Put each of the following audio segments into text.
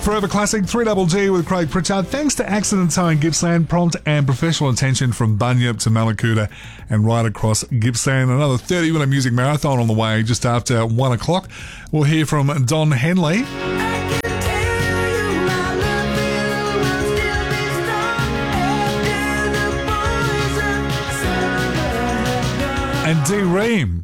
Forever Classic 3GG with Craig Pritchard. Thanks to Accident Towing Gippsland, prompt and professional attention from Bunyip to Mallacoota and right across Gippsland. Another 30-minute music marathon on the way just after 1 o'clock. We'll hear from Don Henley. And D. Ream.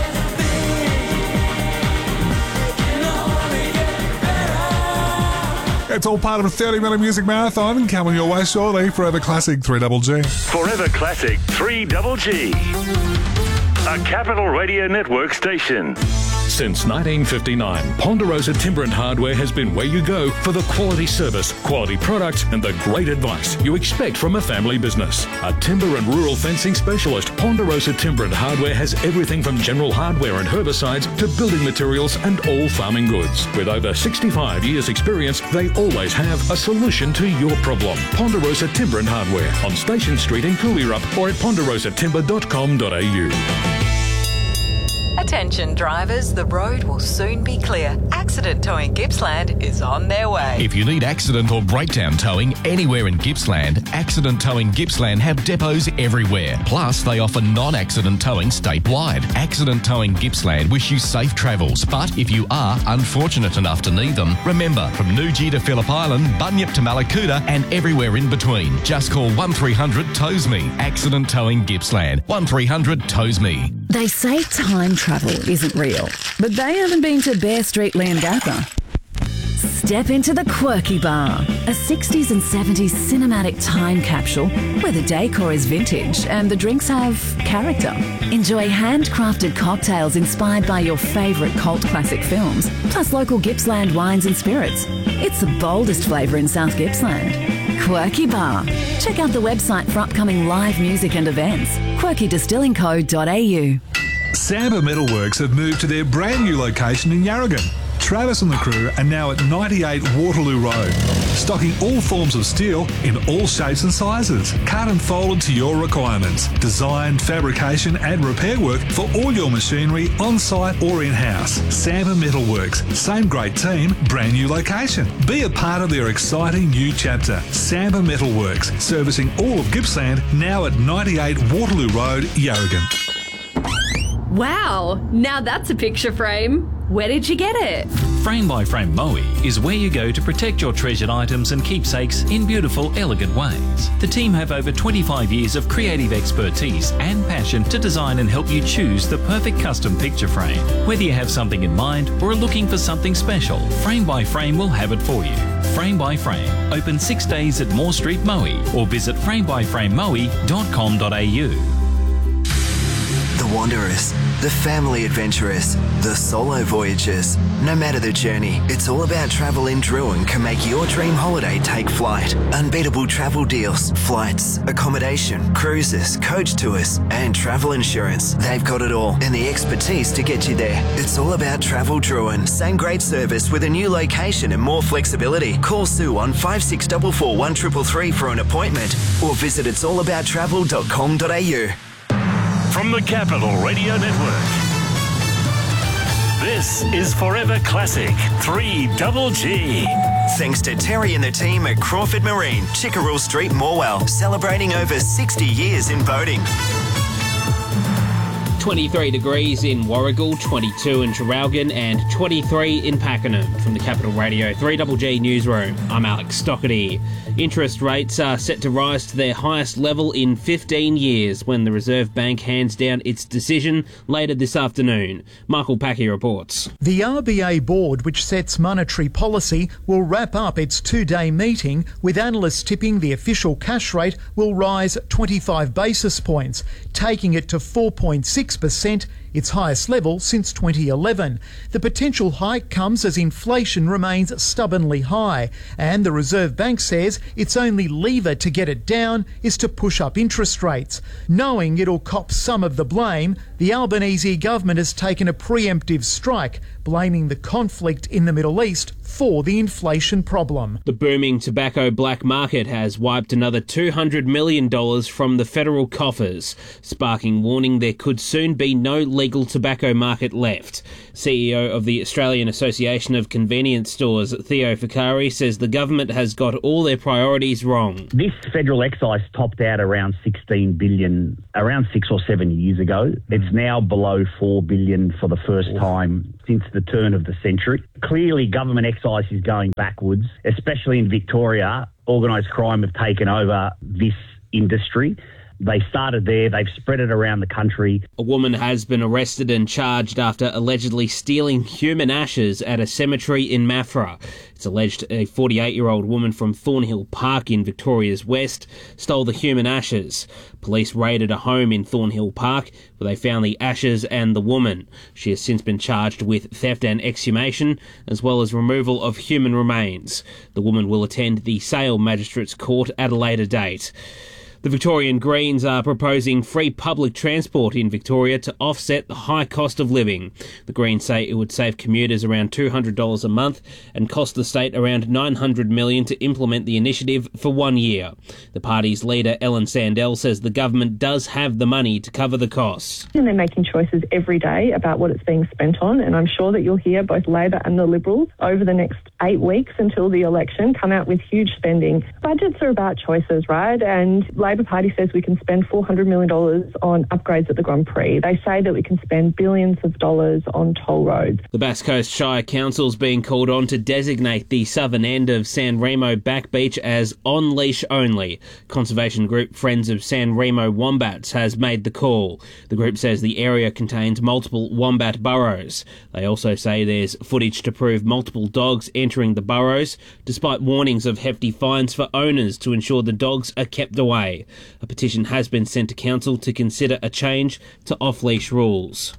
It's all part of a 30-minute music marathon coming your way shortly. Forever Classic 3GG. Forever Classic 3GG. A Capital Radio Network station. Since 1959, Ponderosa Timber and Hardware has been where you go for the quality service, quality products and the great advice you expect from a family business. A timber and rural fencing specialist, Ponderosa Timber and Hardware has everything from general hardware and herbicides to building materials and all farming goods. With over 65 years experience, they always have a solution to your problem. Ponderosa Timber and Hardware on Station Street in Cooleyrup or at ponderosatimber.com.au. Attention drivers, the road will soon be clear. Accident Towing Gippsland is on their way. If you need accident or breakdown towing anywhere in Gippsland, Accident Towing Gippsland have depots everywhere. Plus, they offer non-accident towing statewide. Accident Towing Gippsland wish you safe travels, but if you are unfortunate enough to need them, remember, from Newgee to Phillip Island, Bunyip to Mallacoota and everywhere in between, just call 1300 Tows Me. Accident Towing Gippsland, 1300 Tows Me. They say time travel isn't real, but they haven't been to Bear Street, Leongatha. Step into the Quirky Bar, a 60s and 70s cinematic time capsule where the decor is vintage and the drinks have character. Enjoy handcrafted cocktails inspired by your favourite cult classic films, plus local Gippsland wines and spirits. It's the boldest flavour in South Gippsland. Quirky Bar. Check out the website for upcoming live music and events. quirkydistillingco.au. Samba Metalworks have moved to their brand new location in Yarragon. Travis and the crew are now at 98 Waterloo Road, stocking all forms of steel in all shapes and sizes, cut and folded to your requirements. Design, fabrication and repair work for all your machinery on-site or in-house. Samba Metalworks, same great team, brand new location. Be a part of their exciting new chapter. Samba Metalworks, servicing all of Gippsland, now at 98 Waterloo Road, Yarragon. Wow, now that's a picture frame. Where did you get it? Frame by Frame Moe is where you go to protect your treasured items and keepsakes in beautiful, elegant ways. The team have over 25 years of creative expertise and passion to design and help you choose the perfect custom picture frame. Whether you have something in mind or are looking for something special, Frame by Frame will have it for you. Frame by Frame, open 6 days at Moore Street, Moe, or visit framebyframemoe.com.au. The wanderers, the family adventurers, the solo voyagers. No matter the journey, it's all about travel in Druin can make your dream holiday take flight. Unbeatable travel deals, flights, accommodation, cruises, coach tours, and travel insurance. They've got it all and the expertise to get you there. It's all about Travel Druin. Same great service with a new location and more flexibility. Call Sue on 5644 1333 for an appointment or visit it'sallabouttravel.com.au. From the Capital Radio Network, this is Forever Classic 3GG. Thanks to Terry and the team at Crawford Marine, Chickerell Street, Morwell, celebrating over 60 years in boating. 23 degrees in Warragul, 22 in Traralgon and 23 in Pakenham. From the Capital Radio 3GG Newsroom, I'm Alex Stockerty. Interest rates are set to rise to their highest level in 15 years when the Reserve Bank hands down its decision later this afternoon. Michael Packy reports. The RBA board, which sets monetary policy, will wrap up its 2-day meeting with analysts tipping the official cash rate will rise 25 basis points, taking it to 4.6%, its highest level since 2011. The potential hike comes as inflation remains stubbornly high, and the Reserve Bank says its only lever to get it down is to push up interest rates. Knowing it'll cop some of the blame, the The Albanese government has taken a preemptive strike, blaming the conflict in the Middle East for the inflation problem. The booming tobacco black market has wiped another $200 million from the federal coffers, sparking warning there could soon be no legal tobacco market left. CEO of the Australian Association of Convenience Stores, Theo Ficari, says the government has got all their priorities wrong. This federal excise topped out around $16 billion around 6 or 7 years ago. It's now below $4 billion for the first time since the turn of the century. Clearly, government excise is going backwards, especially in Victoria. Organised crime have taken over this industry. They started there, they've spread it around the country. A woman has been arrested and charged after allegedly stealing human ashes at a cemetery in Maffra. It's alleged a 48-year-old woman from Thornhill Park in Victoria's West stole the human ashes. Police raided a home in Thornhill Park where they found the ashes and the woman. She has since been charged with theft and exhumation, as well as removal of human remains. The woman will attend the Sale Magistrates Court at a later date. The Victorian Greens are proposing free public transport in Victoria to offset the high cost of living. The Greens say it would save commuters around $200 a month and cost the state around $900 million to implement the initiative for 1 year. The party's leader, Ellen Sandell, says the government does have the money to cover the costs. And they're making choices every day about what it's being spent on, and I'm sure that you'll hear both Labor and the Liberals over the next 8 weeks until the election come out with huge spending. Budgets are about choices, right? And Labor Party says we can spend $400 million on upgrades at the Grand Prix. They say that we can spend billions of dollars on toll roads. The Bass Coast Shire Council's being called on to designate the southern end of San Remo Back Beach as on leash only. Conservation group Friends of San Remo Wombats has made the call. The group says the area contains multiple wombat burrows. They also say there's footage to prove multiple dogs entering the burrows, despite warnings of hefty fines for owners to ensure the dogs are kept away. A petition has been sent to council to consider a change to off-leash rules.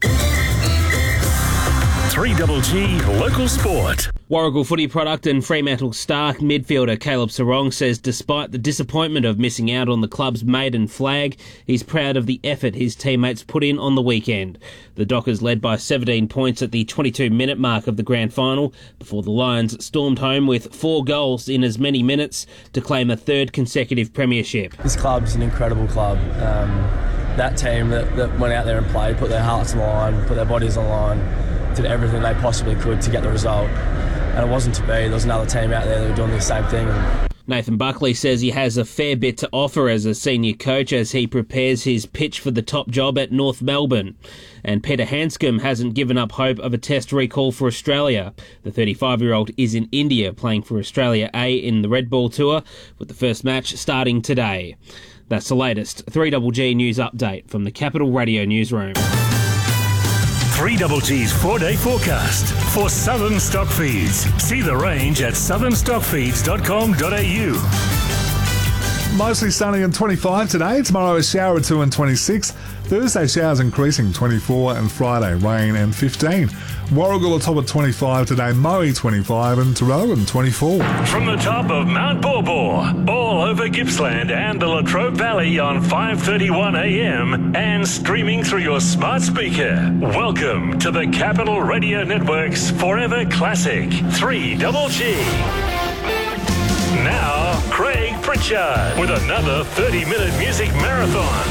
3GG Local Sport. Warragul footy product and Fremantle star midfielder Caleb Sarong says despite the disappointment of missing out on the club's maiden flag, he's proud of the effort his teammates put in on the weekend. The Dockers led by 17 points at the 22-minute mark of the grand final before the Lions stormed home with 4 goals in as many minutes to claim a third consecutive premiership. This club's an incredible club. That team that went out there and played, put their hearts on the line, put their bodies on the line, did everything they possibly could to get the result. And it wasn't to be. There was another team out there that were doing the same thing. Nathan Buckley says he has a fair bit to offer as a senior coach as he prepares his pitch for the top job at North Melbourne. And Peter Hanscom hasn't given up hope of a test recall for Australia. The 35-year-old is in India playing for Australia A in the Red Ball Tour, with the first match starting today. That's the latest 3GG news update from the Capital Radio newsroom. 3GG's 4-day forecast for Southern Stock Feeds. See the range at southernstockfeeds.com.au. Mostly sunny and 25 today. Tomorrow a shower or 2 and 26. Thursday showers increasing 24 and Friday rain and 15. Warragul atop at 25 today, Moe 25 and Tarrone 24. From the top of Mount Borbor, all over Gippsland and the Latrobe Valley on 5:31 a.m. and streaming through your smart speaker. Welcome to the Capital Radio Network's Forever Classic 3GG. Now, Craig Pritchard with another 30-minute music marathon.